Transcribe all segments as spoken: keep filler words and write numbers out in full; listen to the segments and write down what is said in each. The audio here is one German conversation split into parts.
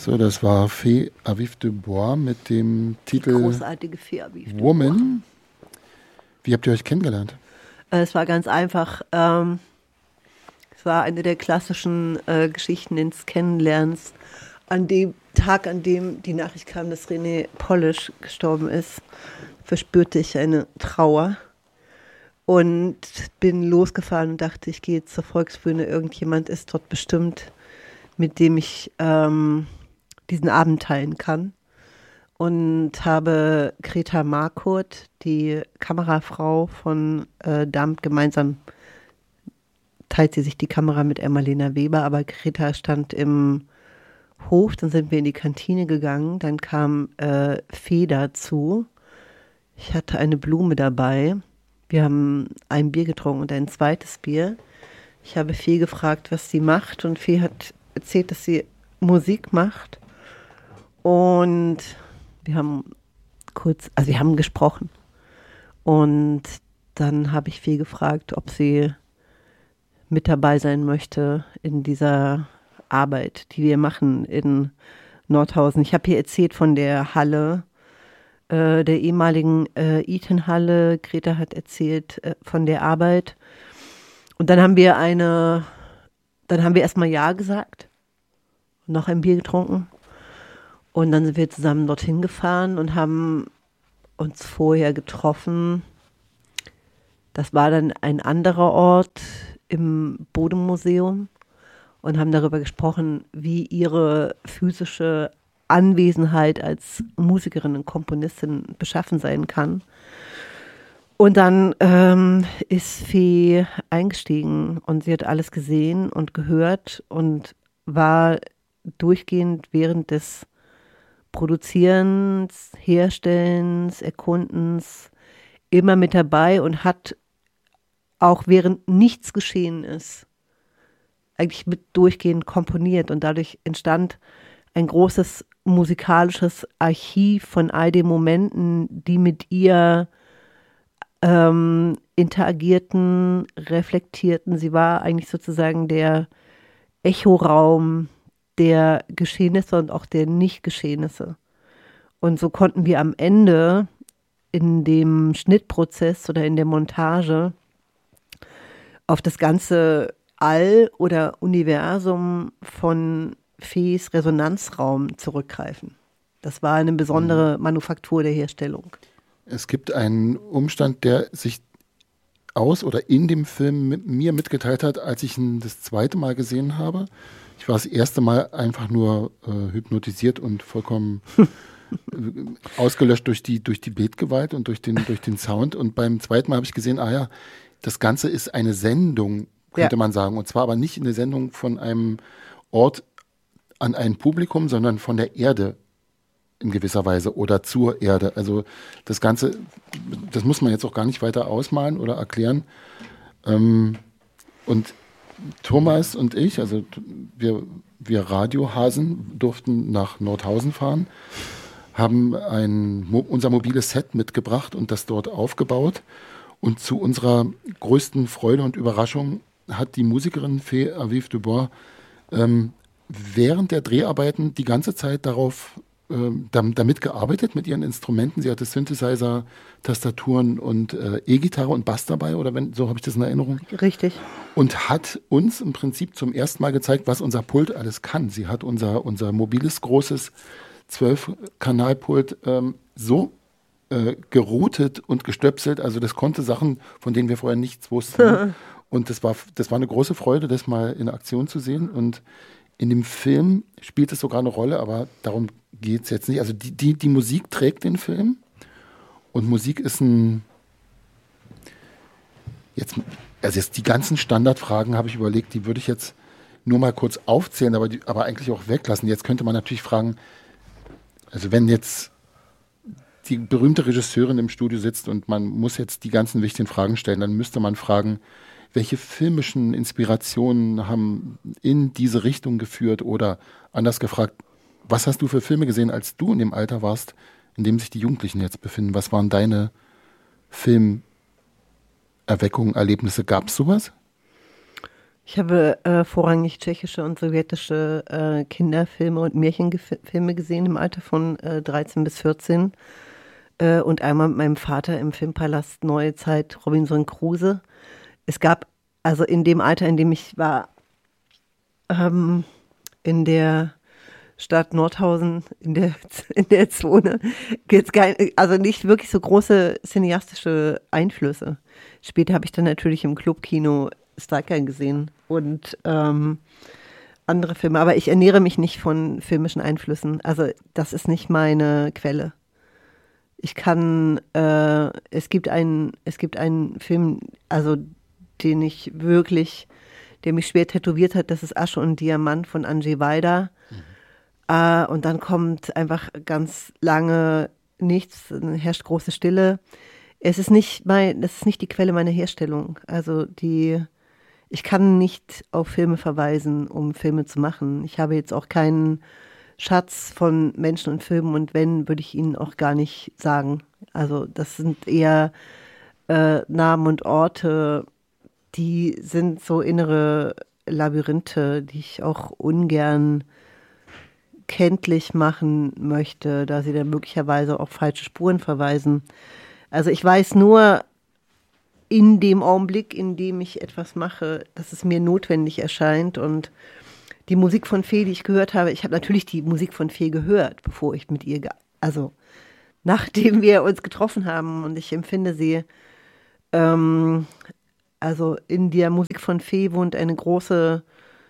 So, das war Fée Aviv de Bois mit dem Titel Die großartige Fée Aviv de Woman. Wie habt ihr euch kennengelernt? Bois. Es war ganz einfach. Ähm, es war eine der klassischen äh, Geschichten des Kennenlernens. An dem Tag, an dem die Nachricht kam, dass René Polish gestorben ist, verspürte ich eine Trauer und bin losgefahren und dachte, ich gehe zur Volksbühne. Irgendjemand ist dort bestimmt, mit dem ich ähm, diesen Abend teilen kann. Und habe Greta Markurt, die Kamerafrau von äh, Damt, gemeinsam teilt sie sich die Kamera mit Emmalena Weber, aber Greta stand im Hof, dann sind wir in die Kantine gegangen, dann kam äh, Fee dazu. Ich hatte eine Blume dabei. Wir haben ein Bier getrunken und ein zweites Bier. Ich habe Fee gefragt, was sie macht, und Fee hat erzählt, dass sie Musik macht. Und wir haben kurz, also wir haben gesprochen. Und dann habe ich Fee gefragt, ob sie mit dabei sein möchte in dieser Arbeit, die wir machen in Nordhausen. Ich habe hier erzählt von der Halle, äh, der ehemaligen äh, Eton-Halle. Greta hat erzählt äh, von der Arbeit. Und dann haben wir eine, dann haben wir erstmal Ja gesagt, noch ein Bier getrunken. Und dann sind wir zusammen dorthin gefahren und haben uns vorher getroffen. Das war dann ein anderer Ort im Bodemuseum und haben darüber gesprochen, wie ihre physische Anwesenheit als Musikerin und Komponistin beschaffen sein kann. Und dann ähm, ist Fee eingestiegen und sie hat alles gesehen und gehört und war durchgehend während des Produzierens, Herstellens, Erkundens immer mit dabei und hat auch während nichts geschehen ist, eigentlich mit durchgehend komponiert, und dadurch entstand ein großes musikalisches Archiv von all den Momenten, die mit ihr ähm, interagierten, reflektierten. Sie war eigentlich sozusagen der Echoraum der Geschehnisse und auch der Nicht-Geschehnisse. Und so konnten wir am Ende in dem Schnittprozess oder in der Montage auf das ganze All oder Universum von Fees Resonanzraum zurückgreifen. Das war eine besondere Manufaktur der Herstellung. Es gibt einen Umstand, der sich aus oder in dem Film mit mir mitgeteilt hat, als ich ihn das zweite Mal gesehen habe. Ich war das erste Mal einfach nur äh, hypnotisiert und vollkommen ausgelöscht durch die, durch die Bildgewalt und durch den, durch den Sound. Und beim zweiten Mal habe ich gesehen, ah ja, das Ganze ist eine Sendung, könnte ja. man sagen. Und zwar aber nicht eine Sendung von einem Ort an ein Publikum, sondern von der Erde in gewisser Weise oder zur Erde. Also das Ganze, das muss man jetzt auch gar nicht weiter ausmalen oder erklären. Ähm, und Thomas und ich, also wir, wir Radiohasen, durften nach Nordhausen fahren, haben ein, unser mobiles Set mitgebracht und das dort aufgebaut. Und zu unserer größten Freude und Überraschung hat die Musikerin Fée Aviv de Bois ähm, während der Dreharbeiten die ganze Zeit darauf ähm, damit gearbeitet, mit ihren Instrumenten. Sie hatte Synthesizer, Tastaturen und äh, E-Gitarre und Bass dabei, oder wenn, so habe ich das in Erinnerung. Richtig. Und hat uns im Prinzip zum ersten Mal gezeigt, was unser Pult alles kann. Sie hat unser, unser mobiles, großes zwölf-Kanal-Pult ähm, so äh, geroutet und gestöpselt. Also das konnte Sachen, von denen wir vorher nichts wussten. Und das war, das war eine große Freude, das mal in Aktion zu sehen. Und in dem Film spielt es sogar eine Rolle, aber darum geht es jetzt nicht. Also die, die, die Musik trägt den Film. Und Musik ist ein... Jetzt, also jetzt die ganzen Standardfragen habe ich überlegt, die würde ich jetzt nur mal kurz aufzählen, aber, die, aber eigentlich auch weglassen. Jetzt könnte man natürlich fragen, also wenn jetzt die berühmte Regisseurin im Studio sitzt und man muss jetzt die ganzen wichtigen Fragen stellen, dann müsste man fragen, welche filmischen Inspirationen haben in diese Richtung geführt, oder anders gefragt, was hast du für Filme gesehen, als du in dem Alter warst, in dem sich die Jugendlichen jetzt befinden? Was waren deine Filmerweckungen, Erlebnisse? Gab es sowas? Ich habe äh, vorrangig tschechische und sowjetische äh, Kinderfilme und Märchenfilme gesehen im Alter von äh, dreizehn bis vierzehn. Äh, und einmal mit meinem Vater im Filmpalast Neue Zeit Robinson Crusoe. Es gab, also in dem Alter, in dem ich war, ähm, in der Stadt Nordhausen, in der, in der Zone, gibt's kein, also nicht wirklich so große cineastische Einflüsse. Später habe ich dann natürlich im Clubkino Stalker gesehen und ähm, andere Filme, aber ich ernähre mich nicht von filmischen Einflüssen. Also das ist nicht meine Quelle. Ich kann, äh, es gibt einen, es gibt einen Film, also den ich wirklich, der mich schwer tätowiert hat, das ist Asche und Diamant von Andrzej Wajda. Mhm. Äh, und dann kommt einfach ganz lange nichts, herrscht große Stille. Es ist nicht mein, das ist nicht die Quelle meiner Herstellung. Also die, ich kann nicht auf Filme verweisen, um Filme zu machen. Ich habe jetzt auch keinen Schatz von Menschen und Filmen und wenn, würde ich Ihnen auch gar nicht sagen. Also das sind eher äh, Namen und Orte, die sind so innere Labyrinthe, die ich auch ungern kenntlich machen möchte, da sie dann möglicherweise auf falsche Spuren verweisen. Also ich weiß nur in dem Augenblick, in dem ich etwas mache, dass es mir notwendig erscheint und die Musik von Fee, die ich gehört habe, ich habe natürlich die Musik von Fee gehört, bevor ich mit ihr, ge- also nachdem wir uns getroffen haben und ich empfinde sie, ähm, also in der Musik von Fee wohnt eine große,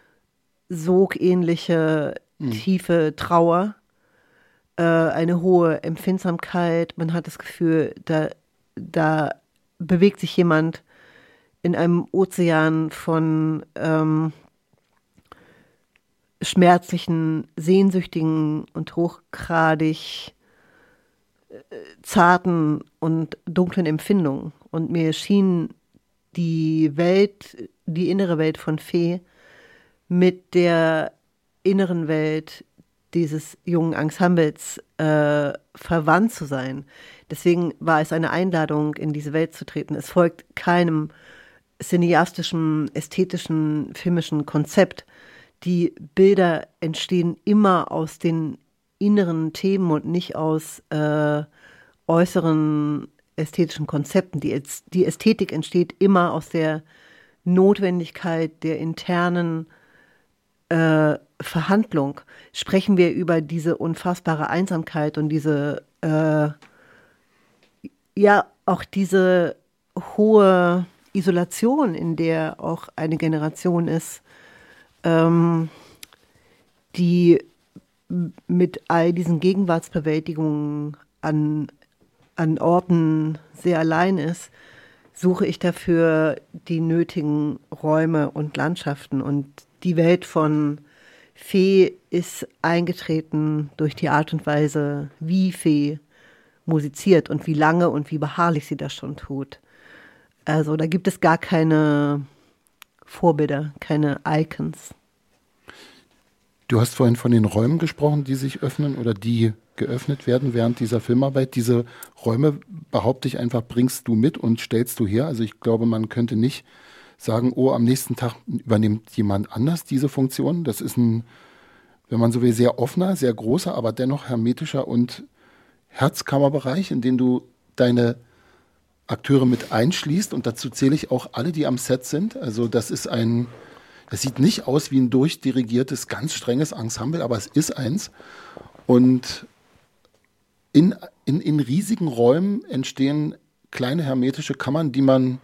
sogähnliche, mhm. tiefe Trauer, äh, eine hohe Empfindsamkeit. Man hat das Gefühl, da, da bewegt sich jemand in einem Ozean von ähm, schmerzlichen, sehnsüchtigen und hochgradig äh, zarten und dunklen Empfindungen. Und mir schien die Welt, die innere Welt von Fee mit der inneren Welt dieses jungen Ensembles äh, verwandt zu sein. Deswegen war es eine Einladung, in diese Welt zu treten. Es folgt keinem cineastischen, ästhetischen, filmischen Konzept. Die Bilder entstehen immer aus den inneren Themen und nicht aus äh, äußeren ästhetischen Konzepten. Die, die Ästhetik entsteht immer aus der Notwendigkeit der internen äh, Verhandlung. Sprechen wir über diese unfassbare Einsamkeit und diese, äh, ja, auch diese hohe Isolation, in der auch eine Generation ist, ähm, die mit all diesen Gegenwartsbewältigungen an, an Orten sehr allein ist, suche ich dafür die nötigen Räume und Landschaften. Und die Welt von Fee ist eingetreten durch die Art und Weise, wie Fee musiziert und wie lange und wie beharrlich sie das schon tut. Also da gibt es gar keine Vorbilder, keine Icons. Du hast vorhin von den Räumen gesprochen, die sich öffnen oder die geöffnet werden während dieser Filmarbeit. Diese Räume, behaupte ich einfach, bringst du mit und stellst du her. Also ich glaube, man könnte nicht sagen, oh, am nächsten Tag übernimmt jemand anders diese Funktion. Das ist ein, wenn man so will, sehr offener, sehr großer, aber dennoch hermetischer und Herzkammerbereich, in den du deine Akteure mit einschließt. Und dazu zähle ich auch alle, die am Set sind. Also das ist ein, das sieht nicht aus wie ein durchdirigiertes, ganz strenges Ensemble, aber es ist eins. Und in, in, in riesigen Räumen entstehen kleine hermetische Kammern, die man,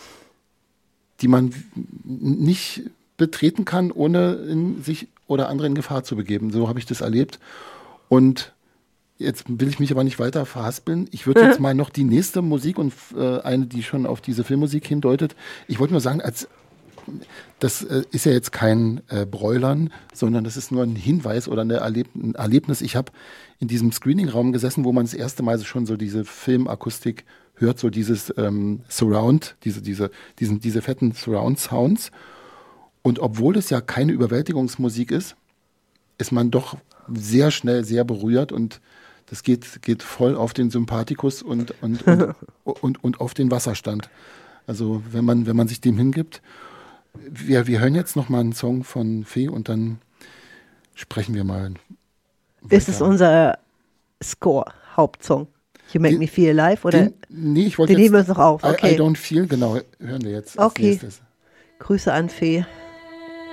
die man nicht betreten kann, ohne in sich oder andere in Gefahr zu begeben. So habe ich das erlebt. Und jetzt will ich mich aber nicht weiter verhaspeln. Ich würde jetzt mal noch die nächste Musik und äh, eine, die schon auf diese Filmmusik hindeutet. Ich wollte nur sagen, als das äh, ist ja jetzt kein äh, Broilern, sondern das ist nur ein Hinweis oder eine Erleb- ein Erlebnis. Ich habe in diesem Screening-Raum gesessen, wo man das erste Mal schon so diese Filmakustik hört, so dieses ähm, Surround, diese, diese, diesen, diese fetten Surround-Sounds. Und obwohl es ja keine Überwältigungsmusik ist, ist man doch sehr schnell sehr berührt und das geht, geht voll auf den Sympathikus und, und, und, und, und auf den Wasserstand. Also wenn man, wenn man sich dem hingibt. wir, wir hören jetzt noch mal einen Song von Fee und dann sprechen wir mal. Ist es unser Score, Hauptsong? You Make den, Me Feel Alive? Oder? Den, nee, ich wollte den jetzt, nehmen wir uns noch auf. Okay. I, I Don't Feel, genau, hören wir jetzt als Okay. nächstes. Grüße an Fee.